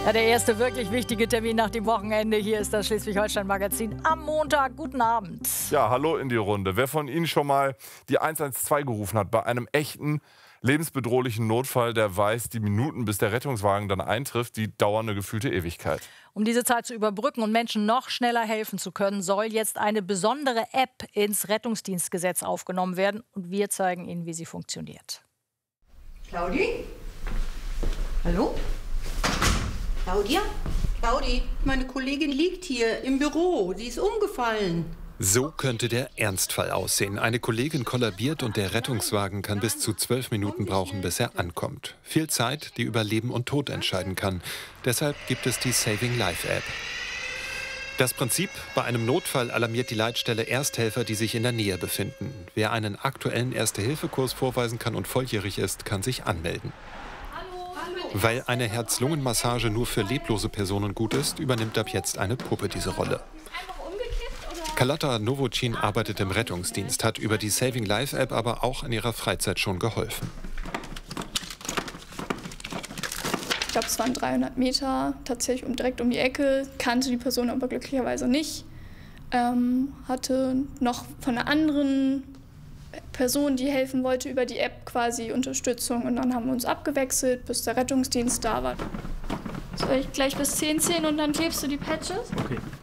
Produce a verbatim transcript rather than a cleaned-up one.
Ja, der erste wirklich wichtige Termin nach dem Wochenende. Hier ist das Schleswig-Holstein-Magazin am Montag. Guten Abend. Ja, hallo in die Runde. Wer von Ihnen schon mal die eins eins zwei gerufen hat bei einem echten, lebensbedrohlichen Notfall, der weiß, die Minuten, bis der Rettungswagen dann eintrifft, die dauern eine gefühlte Ewigkeit. Um diese Zeit zu überbrücken und Menschen noch schneller helfen zu können, soll jetzt eine besondere App ins Rettungsdienstgesetz aufgenommen werden. Und wir zeigen Ihnen, wie sie funktioniert. Claudi? Hallo? Claudia? Claudi, meine Kollegin liegt hier im Büro. Sie ist umgefallen. So könnte der Ernstfall aussehen. Eine Kollegin kollabiert und der Rettungswagen kann bis zu zwölf Minuten brauchen, bis er ankommt. Viel Zeit, die über Leben und Tod entscheiden kann. Deshalb gibt es die Saving Life App. Das Prinzip: Bei einem Notfall alarmiert die Leitstelle Ersthelfer, die sich in der Nähe befinden. Wer einen aktuellen Erste-Hilfe-Kurs vorweisen kann und volljährig ist, kann sich anmelden. Weil eine Herz-Lungen-Massage nur für leblose Personen gut ist, übernimmt ab jetzt eine Puppe diese Rolle. Carlotta Novocin arbeitet im Rettungsdienst, hat über die Saving Life App aber auch in ihrer Freizeit schon geholfen. Ich glaube, es waren dreihundert Meter, tatsächlich um, direkt um die Ecke, kannte die Person aber glücklicherweise nicht. Ähm, hatte noch von einer anderen Person, die helfen wollte, über die App quasi Unterstützung. Und dann haben wir uns abgewechselt, bis der Rettungsdienst da war. Soll ich gleich bis zehn zählen und dann klebst du die Patches? Okay.